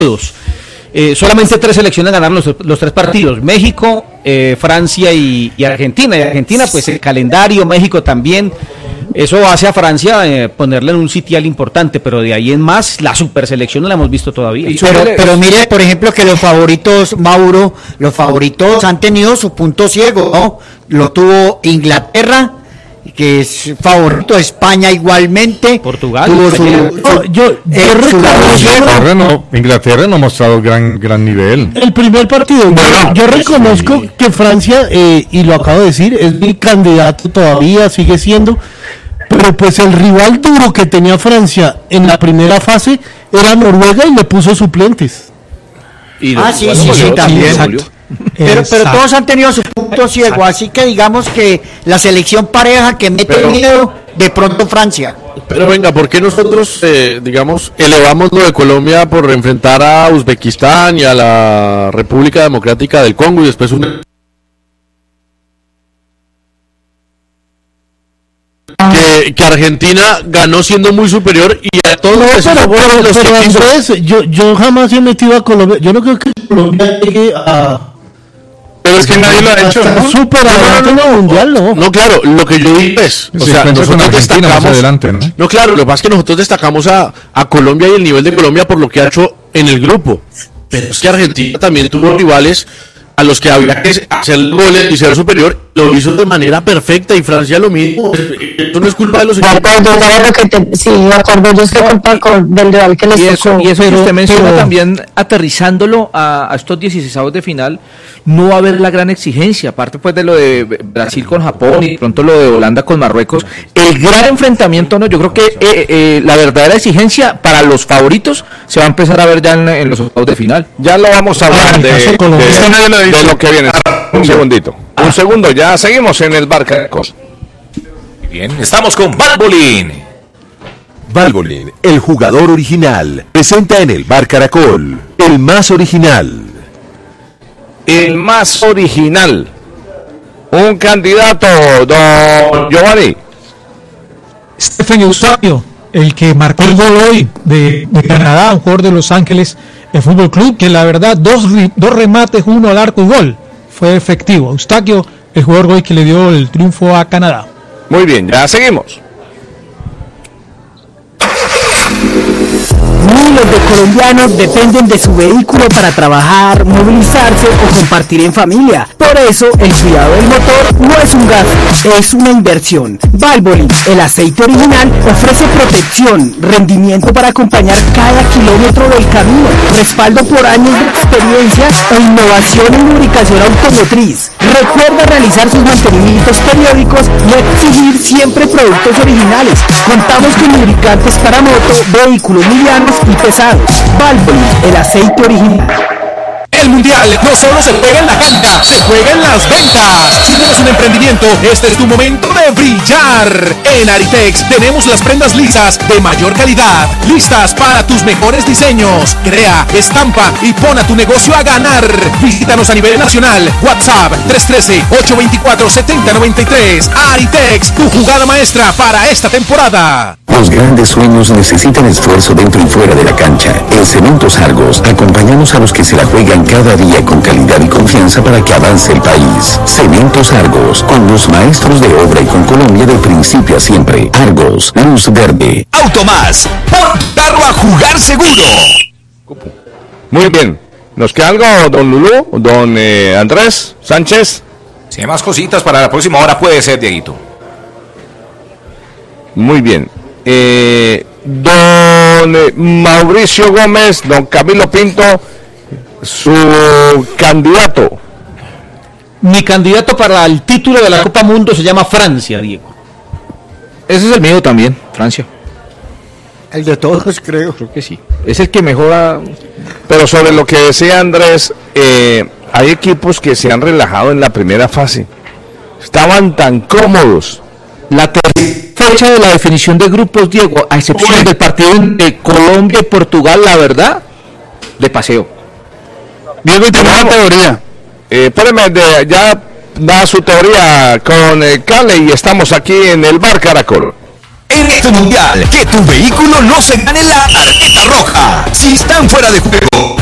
todos. Solamente 3 selecciones ganaron los 3 partidos, México, Francia y Argentina. Y Argentina, pues el calendario, México también, eso hace a Francia ponerle en un sitial importante, pero de ahí en más, la super selección no la hemos visto todavía. Pero mire, por ejemplo, que los favoritos, Mauro, los favoritos han tenido su punto ciego, ¿no? Lo tuvo Inglaterra, que es favorito, España igualmente, Portugal, Inglaterra no ha mostrado gran nivel. El primer partido, yo reconozco que Francia, y lo acabo de decir, es mi candidato todavía, sigue siendo, pero pues el rival duro que tenía Francia en la primera fase era Noruega y le puso suplentes. Sí, también. Exacto. Pero todos han tenido su punto ciego, así que digamos que la selección pareja que mete miedo, de pronto Francia. Pero venga, ¿por qué nosotros, elevamos lo de Colombia por enfrentar a Uzbekistán y a la República Democrática del Congo y después que Argentina ganó siendo muy superior y a todos pero Andrés, yo jamás he metido a Colombia, yo no creo que Colombia llegue a... Pero es que nadie lo ha hecho, ¿no? Súper adelante mundial, ¿no? No, claro, lo que yo digo es, nosotros destacamos adelante, ¿no? No, claro, lo que pasa es que nosotros destacamos a Colombia y el nivel de Colombia por lo que ha hecho en el grupo. Pero es que Argentina también tuvo rivales a los que había que hacer goles y ser superior, lo hizo de manera perfecta, y Francia lo mismo. Eso no es culpa de los equipos. Yo estoy culpa del rival que les tocó. Y eso que usted menciona también, aterrizándolo a estos 16avos de final, no va a haber la gran exigencia, aparte pues de lo de Brasil con Japón y pronto lo de Holanda con Marruecos. El gran enfrentamiento, no, yo creo que la verdadera exigencia para los favoritos se va a empezar a ver ya en los octavos de final. Ya lo vamos a hablar de lo que viene. Un segundito. Un segundo, ya seguimos en el Bar Caracol. Bien, estamos con Valvoline. Valvoline, el jugador original, presenta en el Bar Caracol, el más original. El más original. Un candidato, don Giovanni. Stephen Eustabio, el que marcó el gol hoy de Canadá, un jugador de Los Ángeles Fútbol Club, que la verdad, dos remates, uno al arco y gol. Fue efectivo. Eustabio, el jugador hoy que le dio el triunfo a Canadá. Muy bien, ya seguimos. Miles de colombianos dependen de su vehículo para trabajar, movilizarse o compartir en familia. Por eso, el cuidado del motor no es un gasto, es una inversión. Valvoline, el aceite original, ofrece protección, rendimiento para acompañar cada kilómetro del camino, respaldo por años de experiencia e innovación en lubricación automotriz. Recuerda realizar sus mantenimientos periódicos y exigir siempre productos originales. Contamos con lubricantes para moto, vehículos livianos y pesados. Valvoline, el aceite original. El Mundial no solo se juega en la cancha, se juega en las ventas. Si tienes un emprendimiento, este es tu momento de brillar. En Aritex tenemos las prendas lisas de mayor calidad, listas para tus mejores diseños. Crea, estampa y pon a tu negocio a ganar. Visítanos a nivel nacional. WhatsApp 313-824-7093. Aritex, tu jugada maestra para esta temporada. Los grandes sueños necesitan esfuerzo dentro y fuera de la cancha. En Cementos Argos acompañamos a los que se la juegan cada día con calidad y confianza para que avance el país. Cementos Argos, con los maestros de obra y con Colombia de principio a siempre. Argos, luz verde. Automás, por darlo a jugar seguro. Muy bien. ¿Nos queda algo, don Lulú, don Andrés Sánchez? Si hay más cositas para la próxima hora, puede ser, Dieguito. Muy bien. Don Mauricio Gómez, don Camilo Pinto, su candidato. Mi candidato para el título de la Copa Mundo se llama Francia, Diego. Ese es el mío también, Francia. El de todos, creo. Creo que sí. Es el que mejora. Pero sobre lo que decía Andrés, hay equipos que se han relajado en la primera fase. Estaban tan cómodos. La fecha de la definición de grupos, Diego, a excepción del partido de Colombia y Portugal, la verdad, de paseo. Diego, tiene una teoría. Espérame, ya da su teoría con Cale y estamos aquí en el Bar Caracol. en este mundial. Que tu vehículo no se gane la tarjeta roja. Si están fuera de juego,